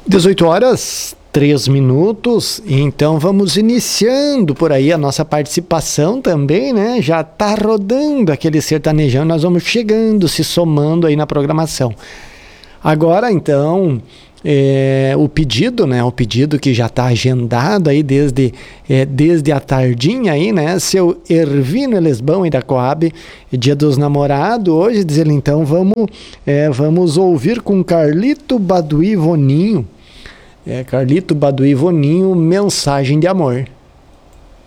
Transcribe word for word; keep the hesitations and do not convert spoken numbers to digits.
dezoito horas, três minutos, então vamos iniciando por aí a nossa participação também, né? Já tá rodando aquele sertanejão, nós vamos chegando, se somando aí na programação. Agora, então, é, o pedido, né? O pedido que já tá agendado aí desde, é, desde a tardinha aí, né? Seu Ervino Elesbão e da Coab, dia dos namorados, hoje, diz ele, então, vamos, é, vamos ouvir com Carlito Baduí Voninho, É, Carlito Baduí Voninho, Mensagem de Amor.